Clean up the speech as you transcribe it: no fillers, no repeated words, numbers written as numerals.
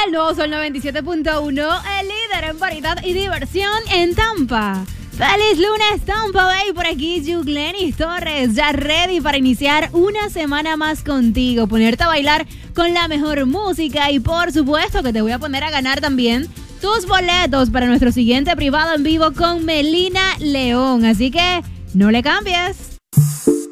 El nuevo Sol 97.1, el líder en variedad y diversión en Tampa. ¡Feliz lunes, Tampa Bay! Por aquí, Yuglenis Torres, ya ready para iniciar una semana más contigo, ponerte a bailar con la mejor música y por supuesto que te voy a poner a ganar también tus boletos para nuestro siguiente privado en vivo con Melina León. Así que no le cambies.